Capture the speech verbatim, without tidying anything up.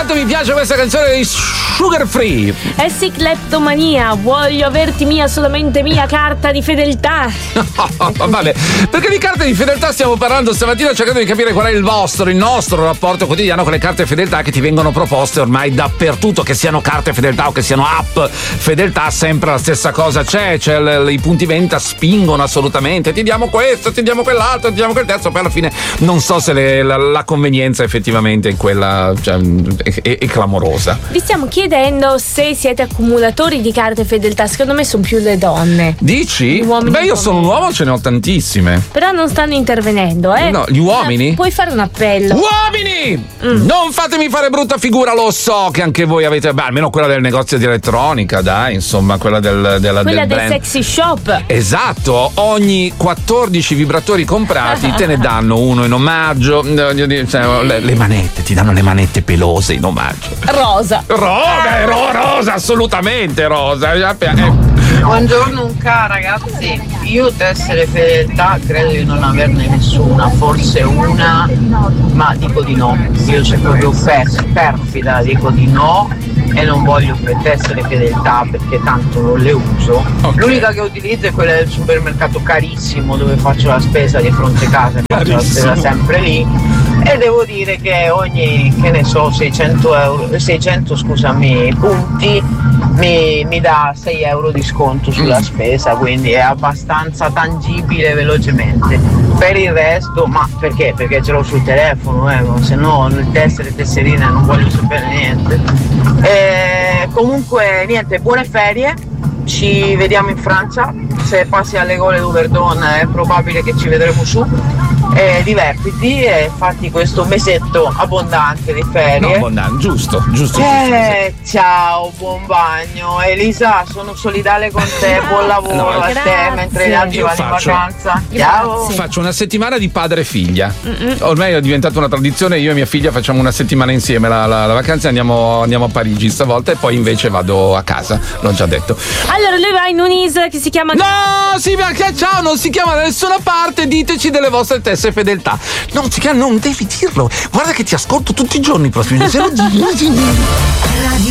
quanto mi piace questa canzone di Sugar Free. Eh sì, cleptomania, voglio averti mia, solamente mia carta di fedeltà. No, vabbè, perché di carte di fedeltà stiamo parlando stamattina, cercando di capire qual è il vostro, il nostro rapporto quotidiano con le carte fedeltà che ti vengono proposte ormai dappertutto, che siano carte fedeltà o che siano app fedeltà, sempre la stessa cosa c'è, cioè le, i punti vendita spingono assolutamente, ti diamo questo, ti diamo quell'altro, ti diamo quel terzo, poi alla fine non so se le, la, la convenienza effettivamente in quella, cioè, è, è, è clamorosa. Vi stiamo chiedendo se siete accumulatori di carte fedeltà. Secondo me sono più le donne. Dici? Gli uomini. Beh, io sono un uomo, ce ne ho tantissime. Però non stanno intervenendo, eh? No, gli uomini? Puoi fare un appello. Uomini! Mm. Non fatemi fare brutta figura, lo so che anche voi avete, beh, almeno quella del negozio di elettronica, dai, insomma, quella del della, quella del, del brand. sexy shop. Esatto, ogni quattordici vibratori comprati te ne danno uno in omaggio, cioè, le, le manette, ti danno le manette pelose in omaggio. Rosa. Rosa, ro, rosa, assolutamente rosa. Buongiorno Unca, ragazzi, io tessere fedeltà credo di non averne nessuna, forse una, ma dico di no, io c'è proprio pers- perfida, dico di no e non voglio tessere fedeltà perché tanto non le uso. Okay. L'unica che utilizzo è quella del supermercato carissimo dove faccio la spesa di fronte a casa, faccio la spesa sempre lì. E devo dire che ogni, che ne so, seicento euro, seicento scusami, punti mi, mi dà sei euro di sconto sulla spesa, quindi è abbastanza tangibile velocemente. Per il resto, ma perché? Perché ce l'ho sul telefono, eh, se no nel tessere tesserine non voglio sapere niente. E comunque niente, buone ferie, ci vediamo in Francia, se passi alle Gole du Verdon è probabile che ci vedremo su. Eh, divertiti e fatti questo mesetto abbondante di ferie. No, abbondante, giusto, giusto. Eh, giusto. Ciao, buon bagno. Elisa, sono solidale con te, buon lavoro no, a grazie. te mentre gli altri vanno in vacanza. Ciao. Faccio una settimana di padre e figlia. Mm-mm. Ormai è diventata una tradizione, io e mia figlia facciamo una settimana insieme la, la, la vacanza, andiamo, andiamo a Parigi stavolta e poi invece vado a casa, l'ho già detto. Allora lui va in un'isola che si chiama... No, sì, perché ciao, non si chiama da nessuna parte, diteci delle vostre teste fedeltà. Non si chiama, non devi dirlo. Guarda che ti ascolto tutti i giorni i prossimi giorni.